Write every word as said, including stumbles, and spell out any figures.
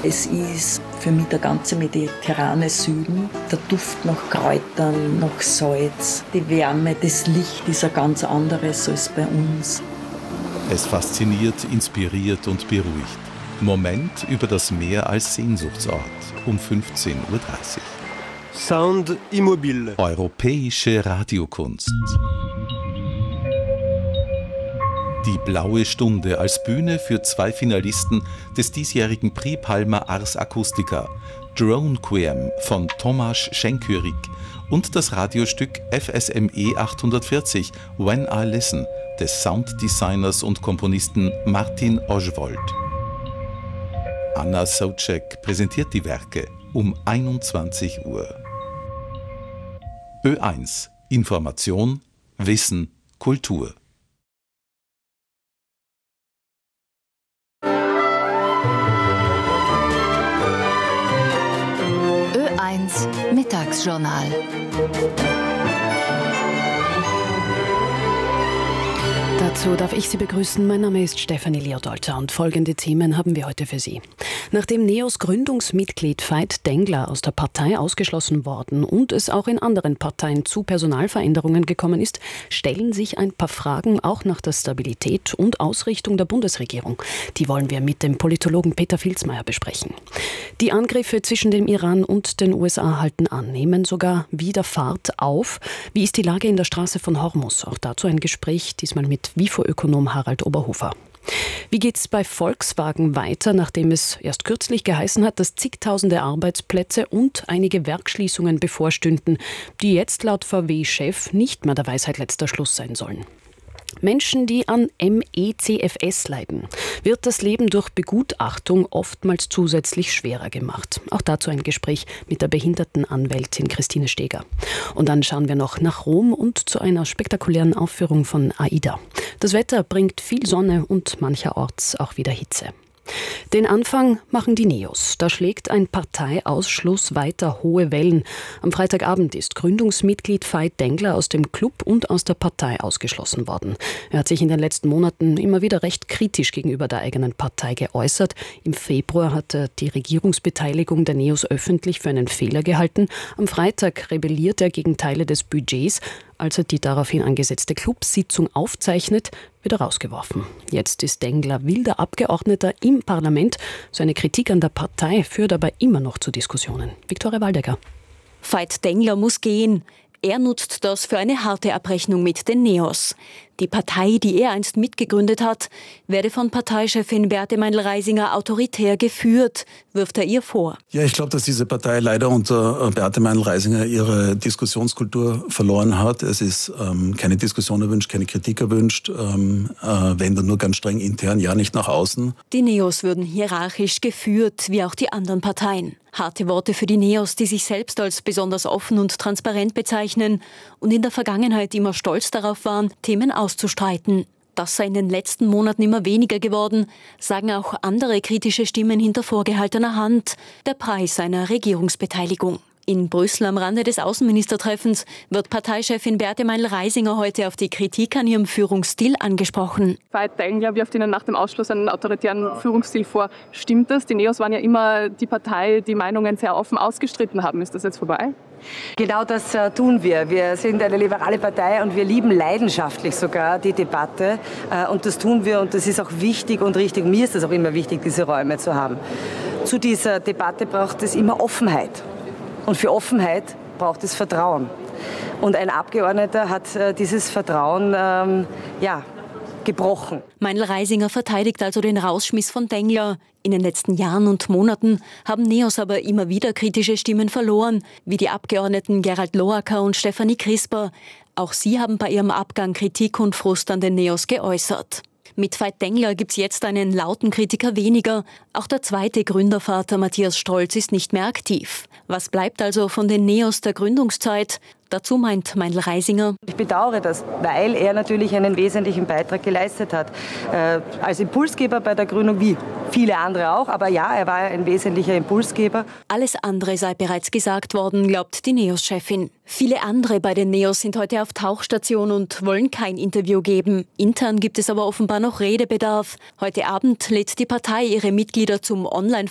Es ist für mich der ganze mediterrane Süden, der Duft nach Kräutern, nach Salz, die Wärme, das Licht ist ein ganz anderes als bei uns. Es fasziniert, inspiriert und beruhigt. Moment über das Meer als Sehnsuchtsort um fünfzehn Uhr dreißig. Sound Immobile. Europäische Radiokunst. Die Blaue Stunde als Bühne für zwei Finalisten des diesjährigen Prix Palma Ars Acustica, Drone Quem von Tomasz Schenkyrik und das Radiostück F S M E achthundertvierzig When I Listen des Sounddesigners und Komponisten Martin Oswald. Anna Soucek präsentiert die Werke um einundzwanzig Uhr. Ö eins Information, Wissen, Kultur. Ö eins Mittagsjournal. Dazu darf ich Sie begrüßen. Mein Name ist Stefanie Leodolter und folgende Themen haben wir heute für Sie. Nachdem Neos Gründungsmitglied Veit Dengler aus der Partei ausgeschlossen worden und es auch in anderen Parteien zu Personalveränderungen gekommen ist, stellen sich ein paar Fragen auch nach der Stabilität und Ausrichtung der Bundesregierung. Die wollen wir mit dem Politologen Peter Filzmeier besprechen. Die Angriffe zwischen dem Iran und den U S A halten an, nehmen sogar wieder Fahrt auf. Wie ist die Lage in der Straße von Hormuz? Auch dazu ein Gespräch, diesmal mit WIFO-Ökonom Harald Oberhofer. Wie geht es bei Volkswagen weiter, nachdem es erst kürzlich geheißen hat, dass zigtausende Arbeitsplätze und einige Werksschließungen bevorstünden, die jetzt laut V W-Chef nicht mehr der Weisheit letzter Schluss sein sollen? Menschen, die an M E C F S leiden, wird das Leben durch Begutachtung oftmals zusätzlich schwerer gemacht. Auch dazu ein Gespräch mit der Behindertenanwältin Christine Steger. Und dann schauen wir noch nach Rom und zu einer spektakulären Aufführung von Aida. Das Wetter bringt viel Sonne und mancherorts auch wieder Hitze. Den Anfang machen die Neos. Da schlägt ein Parteiausschluss weiter hohe Wellen. Am Freitagabend ist Gründungsmitglied Veit Dengler aus dem Club und aus der Partei ausgeschlossen worden. Er hat sich in den letzten Monaten immer wieder recht kritisch gegenüber der eigenen Partei geäußert. Im Februar hat er die Regierungsbeteiligung der Neos öffentlich für einen Fehler gehalten. Am Freitag rebelliert er gegen Teile des Budgets. Als er die daraufhin angesetzte Clubsitzung aufzeichnet, wird er rausgeworfen. Jetzt ist Dengler wilder Abgeordneter im Parlament. Seine Kritik an der Partei führt aber immer noch zu Diskussionen. Viktoria Waldecker. Veit Dengler muss gehen. Er nutzt das für eine harte Abrechnung mit den Neos. Die Partei, die er einst mitgegründet hat, werde von Parteichefin Beate Meindl-Reisinger autoritär geführt, wirft er ihr vor. Ja, ich glaube, dass diese Partei leider unter Beate Meindl-Reisinger ihre Diskussionskultur verloren hat. Es ist ähm, keine Diskussion erwünscht, keine Kritik erwünscht, ähm, äh, wenn dann nur ganz streng intern, ja nicht nach außen. Die Neos würden hierarchisch geführt, wie auch die anderen Parteien. Harte Worte für die Neos, die sich selbst als besonders offen und transparent bezeichnen und in der Vergangenheit immer stolz darauf waren, Themen auszustreiten. Das sei in den letzten Monaten immer weniger geworden, sagen auch andere kritische Stimmen hinter vorgehaltener Hand. Der Preis einer Regierungsbeteiligung. In Brüssel am Rande des Außenministertreffens wird Parteichefin Beate Meindl-Reisinger heute auf die Kritik an ihrem Führungsstil angesprochen. Veit Dengler wirft Ihnen nach dem Ausschluss einen autoritären Führungsstil vor. Stimmt das? Die Neos waren ja immer die Partei, die Meinungen sehr offen ausgestritten haben. Ist das jetzt vorbei? Genau das äh, tun wir. Wir sind eine liberale Partei und wir lieben leidenschaftlich sogar die Debatte. Äh, und das tun wir und das ist auch wichtig und richtig. Mir ist es auch immer wichtig, diese Räume zu haben. Zu dieser Debatte braucht es immer Offenheit. Und für Offenheit braucht es Vertrauen. Und ein Abgeordneter hat äh, dieses Vertrauen ähm, ja, gebrochen. Meindl-Reisinger verteidigt also den Rausschmiss von Dengler. In den letzten Jahren und Monaten haben Neos aber immer wieder kritische Stimmen verloren, wie die Abgeordneten Gerald Loacker und Stefanie Crisper. Auch sie haben bei ihrem Abgang Kritik und Frust an den Neos geäußert. Mit Veit Dengler gibt's jetzt einen lauten Kritiker weniger. Auch der zweite Gründervater Matthias Strolz ist nicht mehr aktiv. Was bleibt also von den Neos der Gründungszeit? Dazu meint Meindl-Reisinger: Ich bedauere das, weil er natürlich einen wesentlichen Beitrag geleistet hat. Äh, als Impulsgeber bei der Gründung, wie viele andere auch. Aber ja, er war ein wesentlicher Impulsgeber. Alles andere sei bereits gesagt worden, glaubt die Neos-Chefin. Viele andere bei den Neos sind heute auf Tauchstation und wollen kein Interview geben. Intern gibt es aber offenbar noch Redebedarf. Heute Abend lädt die Partei ihre Mitglieder zum Online